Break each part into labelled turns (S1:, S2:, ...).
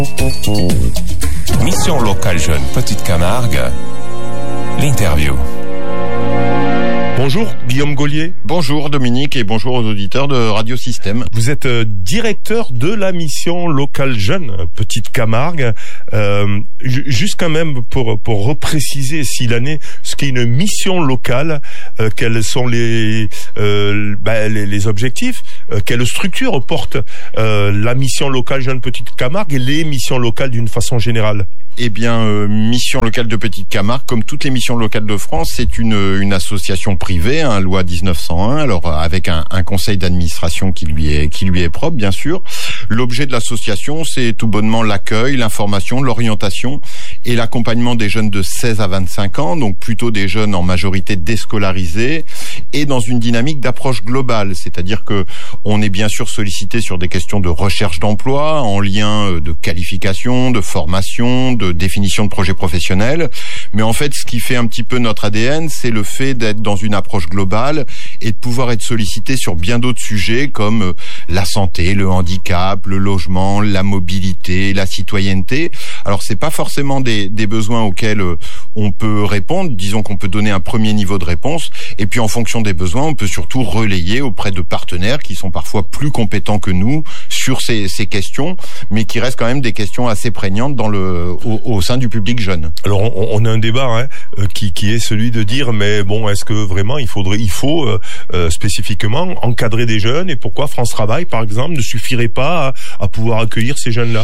S1: Mission locale jeune Petite Camargue, l'interview.
S2: Bonjour Guillaume Gaulier.
S3: Bonjour Dominique et bonjour aux auditeurs de Radio Système.
S2: Vous êtes directeur de la mission locale jeune Petite Camargue. Juste quand même pour repréciser s'il en est ce qu'est une mission locale, quels sont les objectifs, quelle structure porte la mission locale jeune Petite Camargue et les missions locales d'une façon générale.
S3: Eh bien, mission locale de Petite Camargue, comme toutes les missions locales de France, c'est une association privée, loi 1901, alors avec un conseil d'administration qui lui est propre, bien sûr. L'objet de l'association, c'est tout bonnement l'accueil, l'information, l'orientation et l'accompagnement des jeunes de 16 à 25 ans, donc plutôt des jeunes en majorité déscolarisés, et dans une dynamique d'approche globale, c'est-à-dire que on est bien sûr sollicité sur des questions de recherche d'emploi, en lien de qualification, de formation, de définition de projet professionnel, mais en fait ce qui fait un petit peu notre ADN, c'est le fait d'être dans une approche globale et de pouvoir être sollicité sur bien d'autres sujets comme la santé, le handicap, le logement, la mobilité, la citoyenneté. Alors c'est pas forcément des besoins auxquels on peut répondre, disons qu'on peut donner un premier niveau de réponse, et puis en fonction des besoins, on peut surtout relayer auprès de partenaires qui sont parfois plus compétents que nous sur ces questions, mais qui restent quand même des questions assez prégnantes au sein du public jeune.
S2: Alors on a un débat qui est celui de dire mais bon, est-ce que vraiment il faut spécifiquement encadrer des jeunes, et pourquoi France Travail par exemple ne suffirait pas à pouvoir accueillir ces jeunes-là?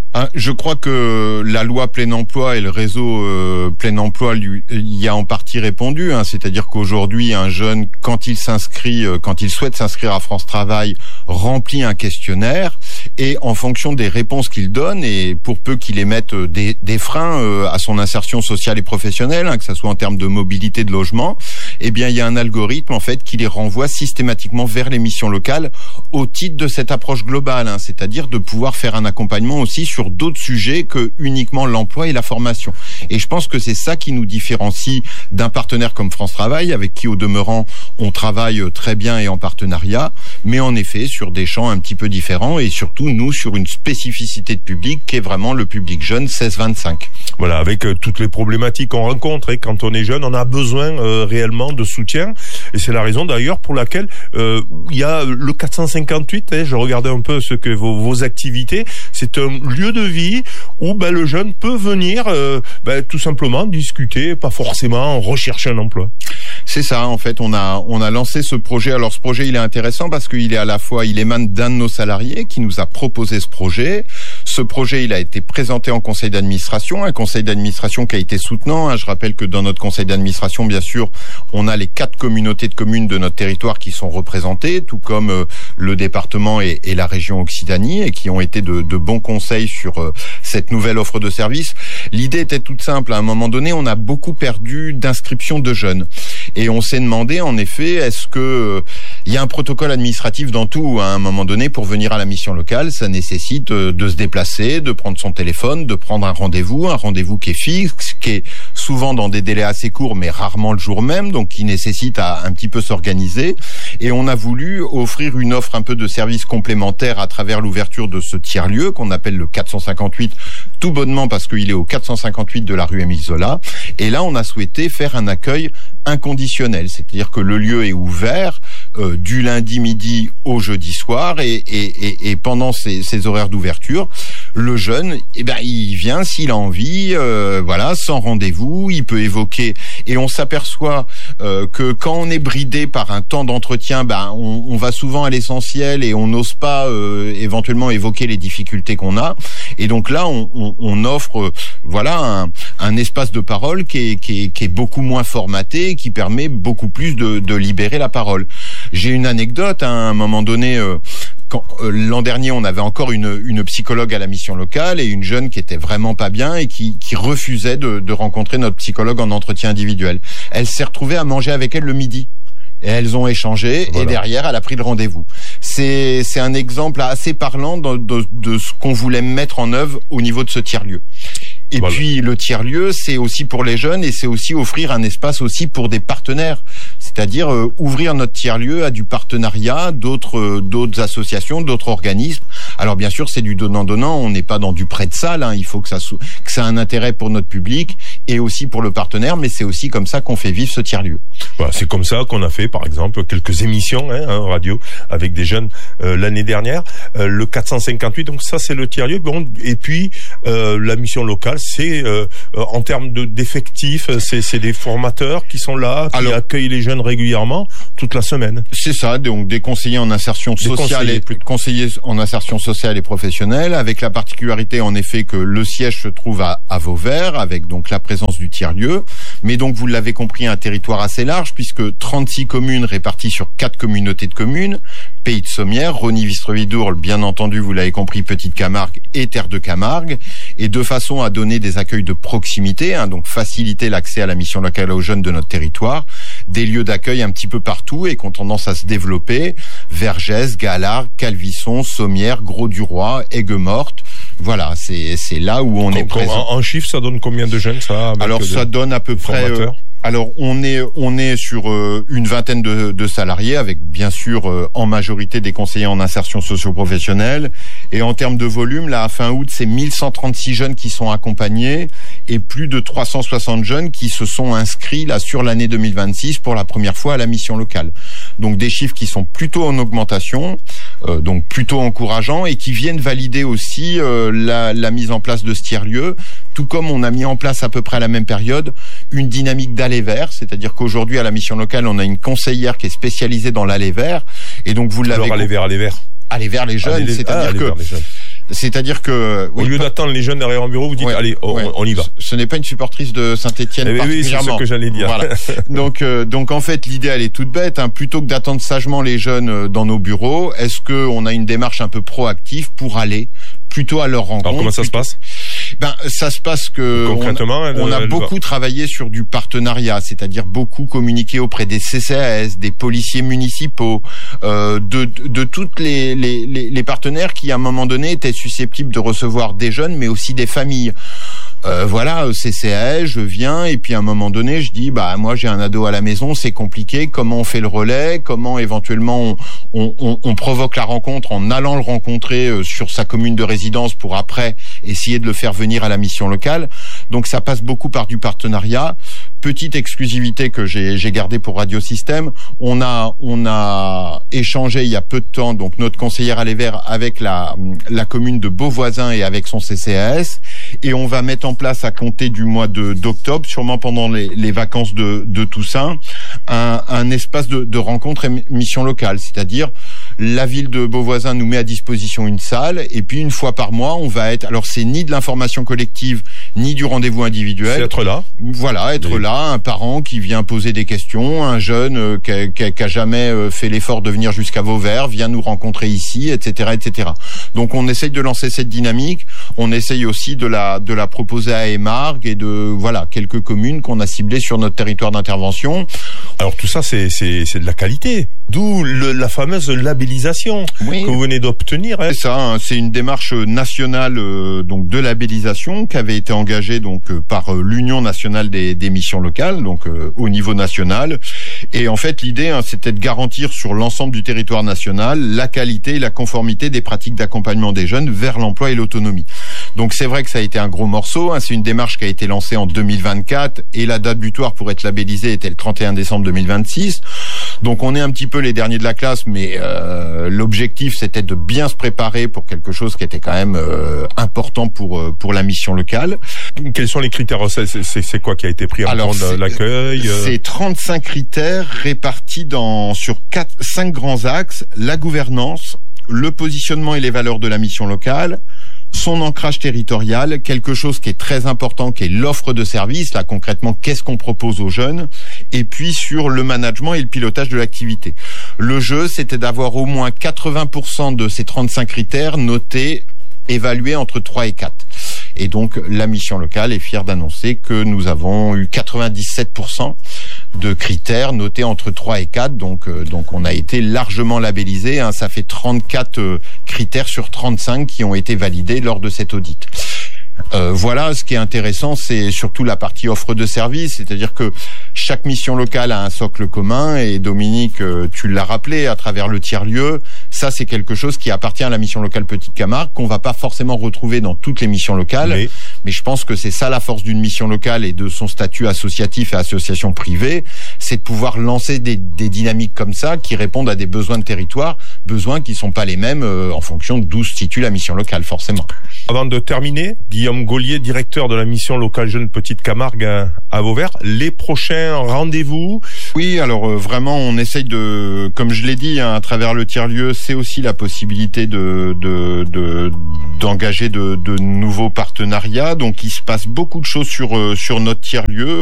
S3: Je crois que la loi plein emploi et le réseau plein emploi y a en partie répondu. C'est-à-dire qu'aujourd'hui, un jeune, quand il souhaite s'inscrire à France Travail, remplit un questionnaire, et en fonction des réponses qu'il donne, et pour peu qu'il émette des freins à son insertion sociale et professionnelle, que ce soit en termes de mobilité, de logement, eh bien il y a un algorithme en fait qui les renvoie systématiquement vers les missions locales au titre de cette approche globale, c'est-à-dire de pouvoir faire un accompagnement aussi sur d'autres sujets que uniquement l'emploi et la formation. Et je pense que c'est ça qui nous différencie d'un partenaire comme France Travail, avec qui au demeurant on travaille très bien et en partenariat, mais en effet sur des champs un petit peu différents, et surtout nous sur une spécificité de public qui est vraiment le public jeune 16-25.
S2: Voilà, avec toutes les problématiques qu'on rencontre, et quand on est jeune, on a besoin réellement de soutien, et c'est la raison d'ailleurs pour laquelle il y a le 458, je regardais un peu ce que vos activités, c'est un lieu de vie où le jeune peut venir tout simplement discuter, pas forcément rechercher un emploi.
S3: C'est ça, en fait, on a lancé ce projet. Alors ce projet, il est intéressant parce qu'il est à la fois, il émane d'un de nos salariés qui nous a proposé ce projet. Ce projet, il a été présenté en conseil d'administration, un conseil d'administration qui a été soutenant. Je rappelle que dans notre conseil d'administration, bien sûr, on a les 4 communautés de communes de notre territoire qui sont représentées, tout comme le département et la région Occitanie, et qui ont été de bons conseils sur cette nouvelle offre de service. L'idée était toute simple. À un moment donné, on a beaucoup perdu d'inscriptions de jeunes. Et on s'est demandé, en effet, est-ce que il y a un protocole administratif dans tout, à un moment donné, pour venir à la mission locale? Ça nécessite de se déplacer, de prendre son téléphone, de prendre un rendez-vous qui est fixe, qui est souvent dans des délais assez courts, mais rarement le jour même, donc qui nécessite à un petit peu s'organiser. Et on a voulu offrir une offre un peu de service complémentaire à travers l'ouverture de ce tiers-lieu qu'on appelle le 458, tout bonnement parce qu'il est au 458 de la rue Émile Zola. Et là, on a souhaité faire un accueil inconditionnel, c'est-à-dire que le lieu est ouvert du lundi midi au jeudi soir, et pendant ces horaires d'ouverture, le jeune, il vient s'il a envie, sans rendez-vous, il peut évoquer, et on s'aperçoit que quand on est bridé par un temps d'entretien, on va souvent à l'essentiel et on n'ose pas éventuellement évoquer les difficultés qu'on a, et donc là on offre un espace de parole qui est beaucoup moins formaté, qui permet beaucoup plus de libérer la parole. J'ai une anecdote, à un moment donné, l'an dernier, on avait encore une psychologue à la mission locale, et une jeune qui était vraiment pas bien et qui refusait de rencontrer notre psychologue en entretien individuel. Elle s'est retrouvée à manger avec elle le midi. Et elles ont échangé, voilà. Et derrière, elle a pris le rendez-vous. C'est un exemple assez parlant de ce qu'on voulait mettre en œuvre au niveau de ce tiers-lieu. Et puis le tiers-lieu, c'est aussi pour les jeunes, et c'est aussi offrir un espace aussi pour des partenaires. c'est-à-dire ouvrir notre tiers-lieu à du partenariat, d'autres associations, d'autres organismes. Alors bien sûr, c'est du donnant-donnant, on n'est pas dans du prêt de salle, il faut que ça ait un intérêt pour notre public et aussi pour le partenaire, mais c'est aussi comme ça qu'on fait vivre ce tiers-lieu.
S2: Voilà, c'est comme ça qu'on a fait, par exemple, quelques émissions radio avec des jeunes l'année dernière. Le 458, donc ça c'est le tiers-lieu. Bon, et puis la mission locale, c'est en termes d'effectifs, c'est des formateurs qui sont là, qui accueillent les jeunes régulièrement toute la semaine.
S3: C'est ça, donc des conseillers en insertion sociale conseillers en insertion sociale et professionnelle, avec la particularité en effet que le siège se trouve à Vauvert, avec donc la présence du tiers-lieu, mais donc vous l'avez compris, un territoire assez large, puisque 36 communes réparties sur 4 communautés de communes, Pays de Sommières, Rosny-Vistrevidourle, bien entendu, vous l'avez compris, Petite Camargue et Terre de Camargue, et de façon à donner des accueils de proximité, donc faciliter l'accès à la mission locale aux jeunes de notre territoire, des lieux d'accueil un petit peu partout et qui ont tendance à se développer, Vergès, Galargues, Calvisson, Sommières, Grau-du-Roi, Aigues-Mortes. Voilà, c'est là où on est présent.
S2: En chiffres, ça donne combien de jeunes, ça?
S3: Alors, ça donne à peu près... Alors on est sur une vingtaine de salariés, avec bien sûr en majorité des conseillers en insertion socio-professionnelle. Et en termes de volume, là à fin août, c'est 1136 jeunes qui sont accompagnés et plus de 360 jeunes qui se sont inscrits là sur l'année 2026 pour la première fois à la mission locale. Donc des chiffres qui sont plutôt en augmentation, donc plutôt encourageants, et qui viennent valider aussi la mise en place de ce tiers-lieu, tout comme on a mis en place à peu près à la même période une dynamique d'aller vers, c'est-à-dire qu'aujourd'hui à la mission locale, on a une conseillère qui est spécialisée dans l'aller vers, et donc vous l'avez...
S2: Alors aller vers les jeunes,
S3: c'est-à-dire que
S2: au lieu d'attendre les jeunes derrière un bureau, vous dites on y va.
S3: Ce n'est pas une supportrice de Saint-Étienne particulièrement.
S2: Oui, c'est ce que j'allais dire.
S3: Voilà. Donc en fait l'idée elle est toute bête. Plutôt que d'attendre sagement les jeunes dans nos bureaux, est-ce que on a une démarche un peu proactive pour aller plutôt à leur rencontre?
S2: Alors comment ça se passe?
S3: Ça se passe que
S2: concrètement,
S3: on a beaucoup travaillé sur du partenariat, c'est-à-dire beaucoup communiqué auprès des CCAS, des policiers municipaux, de toutes les partenaires qui à un moment donné étaient susceptibles de recevoir des jeunes, mais aussi des familles. CCAS, je viens et puis à un moment donné je dis moi j'ai un ado à la maison, c'est compliqué, comment on fait le relais, comment éventuellement on provoque la rencontre en allant le rencontrer sur sa commune de résidence pour après essayer de le faire venir à la mission locale. Donc ça passe beaucoup par du partenariat. Petite exclusivité que j'ai gardée pour Radio Système, on a échangé il y a peu de temps, donc notre conseillère Aller Vers avec la commune de Beauvoisin et avec son CCAS, et on va mettre en place à compter du mois d'octobre, sûrement pendant les vacances de Toussaint, un espace de rencontre et mission locale, c'est-à-dire la ville de Beauvoisin nous met à disposition une salle, et puis une fois par mois on va être, alors c'est ni de l'information collective ni du rendez-vous individuel,
S2: c'est être là.
S3: Voilà, être là, un parent qui vient poser des questions, un jeune qui a jamais fait l'effort de venir jusqu'à Vauvert vient nous rencontrer ici, etc., etc. Donc on essaye de lancer cette dynamique, on essaye aussi de la proposer à Émargues et de quelques communes qu'on a ciblées sur notre territoire d'intervention.
S2: Alors tout ça c'est de la qualité, d'où la fameuse labellisation que vous venez d'obtenir.
S3: C'est ça, c'est une démarche nationale donc de labellisation qui avait été engagée donc par l'Union nationale des missions locales, donc au niveau national. Et en fait l'idée c'était de garantir sur l'ensemble du territoire national la qualité et la conformité des pratiques d'accompagnement des jeunes vers l'emploi et l'autonomie. Donc c'est vrai que ça a été un gros morceau, c'est une démarche qui a été lancée en 2024 et la date butoir pour être labellisée était le 31 décembre 2026. Donc on est un petit peu les derniers de la classe, mais l'objectif c'était de bien se préparer pour quelque chose qui était quand même important pour la mission locale.
S2: Quels sont les critères? C'est quoi qui a été pris en compte? L'accueil?
S3: C'est 35 critères répartis sur 5 grands axes: la gouvernance, le positionnement et les valeurs de la mission locale, son ancrage territorial, quelque chose qui est très important, qui est l'offre de service, là concrètement qu'est-ce qu'on propose aux jeunes, et puis sur le management et le pilotage de l'activité. Le jeu, c'était d'avoir au moins 80% de ces 35 critères notés, évalués entre 3 et 4. Et donc la mission locale est fière d'annoncer que nous avons eu 97% de critères notés entre 3 et 4, donc on a été largement labellisé, ça fait 34 critères sur 35 qui ont été validés lors de cet audit. Voilà, ce qui est intéressant, c'est surtout la partie offre de service, c'est-à-dire que chaque mission locale a un socle commun, et Dominique, tu l'as rappelé, à travers le tiers-lieu, ça c'est quelque chose qui appartient à la mission locale Petite Camargue, qu'on va pas forcément retrouver dans toutes les missions locales, mais je pense que c'est ça la force d'une mission locale et de son statut associatif et association privée, c'est de pouvoir lancer des dynamiques comme ça qui répondent à des besoins de territoire, besoins qui sont pas les mêmes en fonction d'où se situe la mission locale, forcément.
S2: Avant de terminer, Guillaume Gaulier, directeur de la mission locale Jeune Petite Camargue à Vauvert, les prochains rendez-vous?
S3: Oui, alors vraiment, on essaye de, comme je l'ai dit, à travers le tiers-lieu, c'est aussi la possibilité d'engager de nouveaux partenariats. Donc, il se passe beaucoup de choses sur notre tiers-lieu,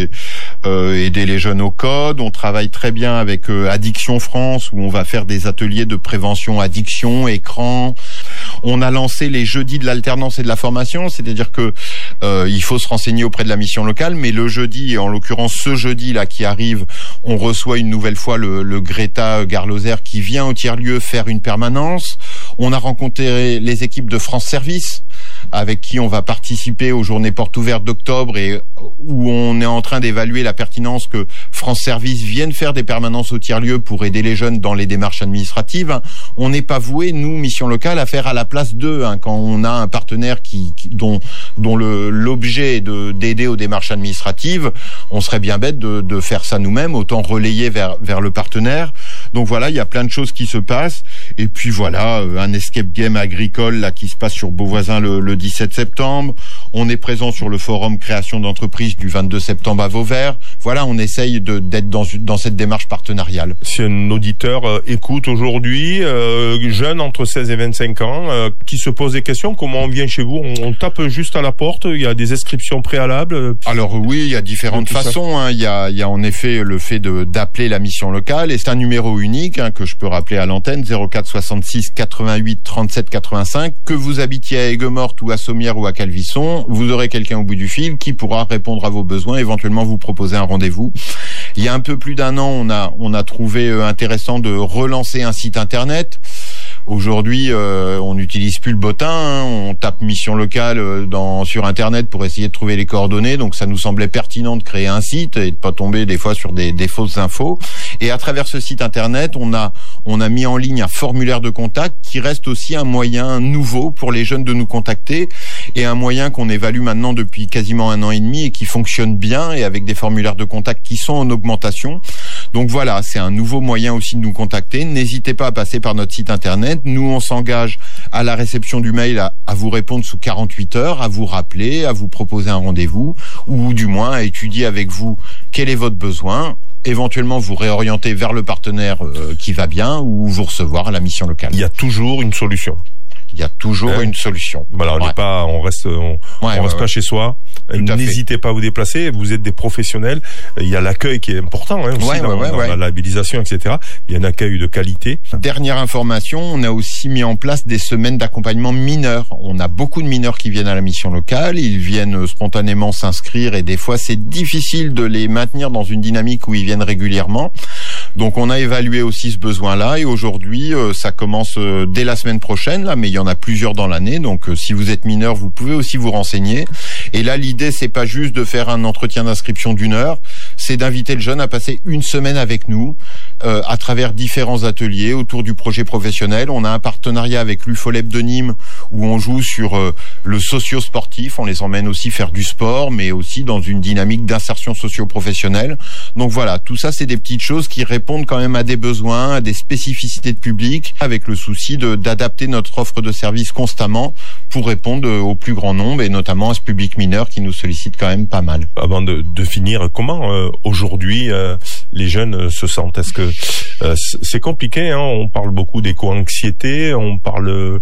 S3: aider les jeunes au code. On travaille très bien avec Addiction France, où on va faire des ateliers de prévention addiction, écran. On a lancé les jeudis de l'alternance et de la formation, c'est-à-dire que il faut se renseigner auprès de la mission locale, mais le jeudi, et en l'occurrence ce jeudi là qui arrive, on reçoit une nouvelle fois le Greta Garloser qui vient au tiers-lieu faire une permanence. On a rencontré les équipes de France Service, avec qui on va participer aux journées portes ouvertes d'octobre, et où on est en train d'évaluer la pertinence que France Service vienne faire des permanences au tiers-lieu pour aider les jeunes dans les démarches administratives. On n'est pas voué, nous, mission locale, à faire à la place d'eux. Quand on a un partenaire dont l'objet est d'aider aux démarches administratives, on serait bien bête de faire ça nous-mêmes, autant relayer vers le partenaire. Donc voilà, il y a plein de choses qui se passent. Et puis voilà, un escape game agricole là qui se passe sur Beauvoisin le 17 septembre. On est présent sur le forum création d'entreprise du 22 septembre à Vauvert. Voilà, on essaye d'être dans cette démarche partenariale.
S2: Si un auditeur écoute aujourd'hui, jeune entre 16 et 25 ans, qui se pose des questions, comment on vient chez vous? On tape juste à la porte, il y a des inscriptions préalables?
S3: Alors oui, il y a différentes façons. Il y a en effet le fait d'appeler la mission locale, et c'est un numéro unique que je peux rappeler à l'antenne, 04 66 88 37 85. Que vous habitiez à Aigues-Mortes ou à Sommières ou à Calvisson, vous aurez quelqu'un au bout du fil qui pourra répondre à vos besoins, éventuellement vous proposer un rendez-vous. Il y a un peu plus d'un an, on a trouvé intéressant de relancer un site internet. Aujourd'hui, on n'utilise plus le bottin, on tape mission locale sur Internet pour essayer de trouver les coordonnées. Donc, ça nous semblait pertinent de créer un site et de pas tomber des fois sur des fausses infos. Et à travers ce site Internet, on a mis en ligne un formulaire de contact qui reste aussi un moyen nouveau pour les jeunes de nous contacter, et un moyen qu'on évalue maintenant depuis quasiment 1 an et demi et qui fonctionne bien, et avec des formulaires de contact qui sont en augmentation. Donc voilà, c'est un nouveau moyen aussi de nous contacter. N'hésitez pas à passer par notre site Internet. Nous, on s'engage à la réception du mail à vous répondre sous 48 heures, à vous rappeler, à vous proposer un rendez-vous, ou du moins à étudier avec vous quel est votre besoin, éventuellement vous réorienter vers le partenaire qui va bien, ou vous recevoir à la mission locale.
S2: Il y a toujours une solution.
S3: Il y a toujours une solution.
S2: Voilà, on reste pas chez soi. N'hésitez pas à vous déplacer. Vous êtes des professionnels. Il y a l'accueil qui est important aussi dans la labellisation, etc. Il y a un accueil de qualité.
S3: Dernière information, on a aussi mis en place des semaines d'accompagnement mineurs. On a beaucoup de mineurs qui viennent à la mission locale. Ils viennent spontanément s'inscrire, et des fois c'est difficile de les maintenir dans une dynamique où ils viennent régulièrement. Donc on a évalué aussi ce besoin-là, et aujourd'hui ça commence dès la semaine prochaine là, mais il y en a plusieurs dans l'année. Donc si vous êtes mineur, vous pouvez aussi vous renseigner. Et là, l'idée c'est pas juste de faire un entretien d'inscription d'1 heure, c'est d'inviter le jeune à passer 1 semaine avec nous à travers différents ateliers autour du projet professionnel. On a un partenariat avec l'UFOLEB de Nîmes où on joue sur le socio-sportif. On les emmène aussi faire du sport, mais aussi dans une dynamique d'insertion socio-professionnelle. Donc voilà, tout ça c'est des petites choses qui répondent quand même à des besoins, à des spécificités de public, avec le souci d'adapter notre offre de service constamment pour répondre au plus grand nombre, et notamment à ce public mineur qui nous sollicite quand même pas mal.
S2: Avant de finir, comment aujourd'hui les jeunes se sentent? Est-ce que c'est compliqué, on parle beaucoup d'éco-anxiété, on parle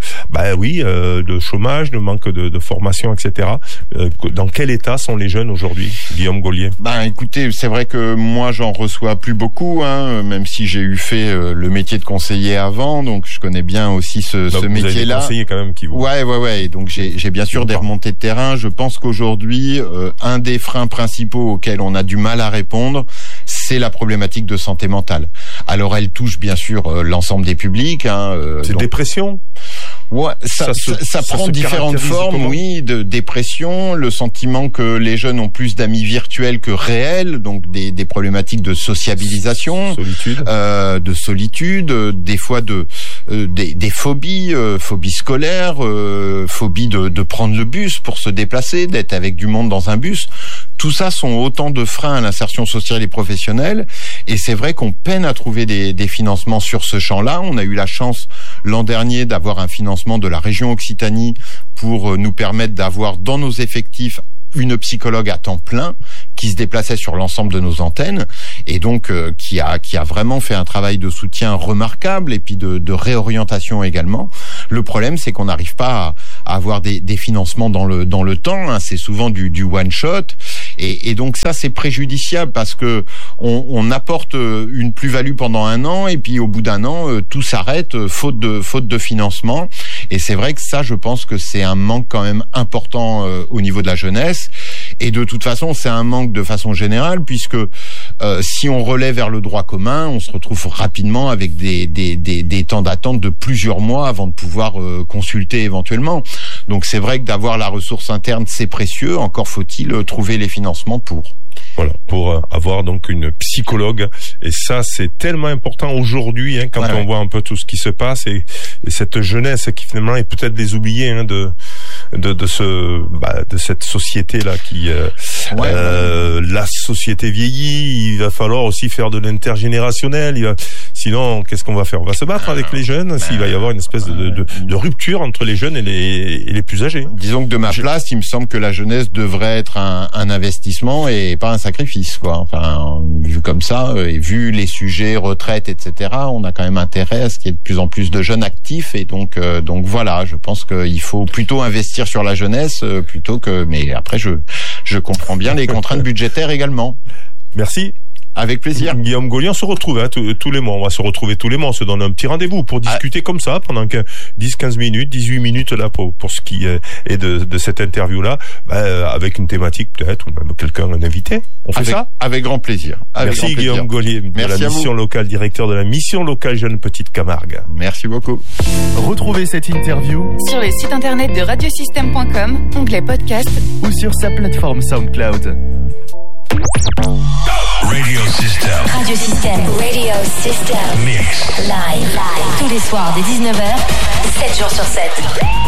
S2: de chômage, de manque de formation, etc. Dans quel état sont les jeunes aujourd'hui, Guillaume Gaulier?
S3: Écoutez, c'est vrai que moi j'en reçois plus beaucoup, même si j'ai fait le métier de conseiller avant, donc je connais bien aussi ce métier-là. Vous avez des conseillers quand même qui vous... Ouais. Donc j'ai bien sûr des remontées de terrain. Je pense qu'aujourd'hui, un des freins principaux auxquels on a du mal à répondre, c'est la problématique de santé mentale. Alors elle touche bien sûr l'ensemble des publics.
S2: C'est dépression.
S3: Ouais, ça prend différentes formes, oui, de dépression, le sentiment que les jeunes ont plus d'amis virtuels que réels, donc des problématiques de sociabilisation, de solitude, des fois des phobies, phobies scolaires, phobie de prendre le bus pour se déplacer, d'être avec du monde dans un bus. Tout ça sont autant de freins à l'insertion sociale et professionnelle. Et c'est vrai qu'on peine à trouver des financements sur ce champ-là. On a eu la chance l'an dernier d'avoir un financement de la région Occitanie pour nous permettre d'avoir dans nos effectifs une psychologue à temps plein qui se déplaçait sur l'ensemble de nos antennes et donc qui a vraiment fait un travail de soutien remarquable et puis de réorientation également. Le problème, c'est qu'on n'arrive pas à avoir des financements dans le temps, hein. C'est souvent du one shot. Et donc ça, c'est préjudiciable parce que on apporte une plus-value pendant un an et puis au bout d'un an, tout s'arrête faute de financement. Et c'est vrai que ça, je pense que c'est un manque quand même important au niveau de la jeunesse. Et de toute façon, c'est un manque de façon générale puisque si on relaie vers le droit commun, on se retrouve rapidement avec des temps d'attente de plusieurs mois avant de pouvoir consulter éventuellement. Donc c'est vrai que d'avoir la ressource interne, c'est précieux. Encore faut-il trouver les financements pour.
S2: Voilà, pour avoir donc une psychologue. Et ça, c'est tellement important aujourd'hui, hein, quand on voit un peu tout ce qui se passe et cette jeunesse qui finalement est peut-être des oubliés, hein, de cette société là qui la société vieillit. Il va falloir aussi faire de l'intergénérationnel. Sinon, qu'est-ce qu'on va faire? On va se battre avec les jeunes s'il va y avoir une espèce de rupture entre les jeunes et les plus âgés.
S3: Disons que de ma place, il me semble que la jeunesse devrait être un investissement et pas un sacrifice, quoi. Enfin, vu comme ça, et vu les sujets retraite, etc., on a quand même intérêt à ce qu'il y ait de plus en plus de jeunes actifs. Et donc voilà, je pense qu'il faut plutôt investir sur la jeunesse plutôt que. Mais après, je comprends bien les contraintes budgétaires également.
S2: Merci.
S3: Avec plaisir.
S2: Guillaume Gaulier, on se retrouve tous les mois. On va se retrouver tous les mois. On se donne un petit rendez-vous pour discuter comme ça pendant 10-15 minutes, 18 minutes là pour ce qui est de cette interview-là, avec une thématique peut-être, ou même un invité. On fait ça?
S3: Avec grand plaisir.
S2: Merci Guillaume Gaulier, de la mission locale, directeur de la mission locale Jeune Petite Camargue.
S3: Merci beaucoup.
S4: Retrouvez cette interview
S5: sur le site internet de radiosystème.com, onglet podcast
S4: ou sur sa plateforme SoundCloud.
S1: Radio System.
S6: Radio System. Radio System.
S1: Mix.
S6: Live. Tous les soirs dès 19h, 7 jours sur 7.